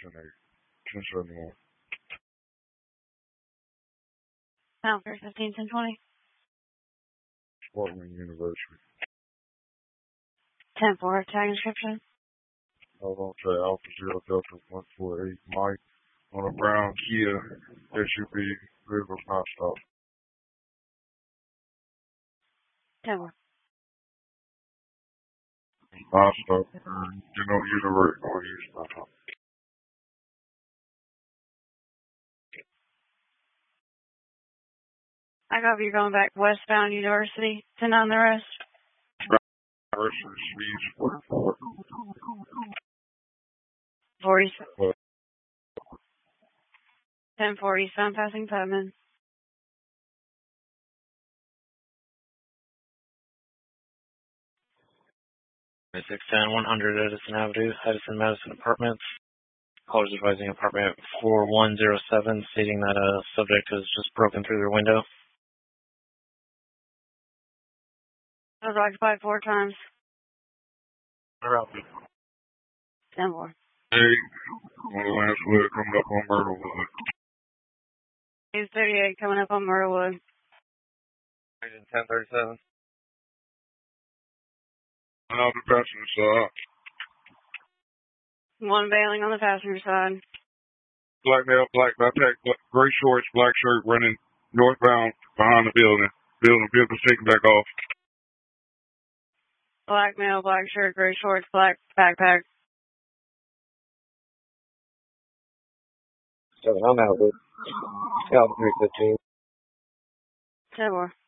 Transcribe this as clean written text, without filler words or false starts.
1071. Pound for 15-10-20. Sportman University. 10-4, tag inscription. Hold on to Alpha Zero Delta 148 Mike on a brown Kia SUV River Not Stop. 10-4. Not Stop. You know, University or Houston. I copy you going back westbound University. 10 on the rest. University Speeds 44. 40. 10-4 eastbound passing Putman. It's 610-100 Edison Avenue, Edison Madison Apartments. Callers advising apartment 4107, stating that a subject has just broken through their window. I was occupied 4 times. 10-4. Hey, last week coming up on Myrtlewood. 838 coming up on Myrtlewood. 1037. Out the passenger side. 1 bailing on the passenger side. Black male, black backpack, gray shorts, black shirt, running northbound behind the building. Vehicle taking back off. Black male, black shirt, gray shorts, black backpack. 7, I'm out with Alpha 315. 10-4.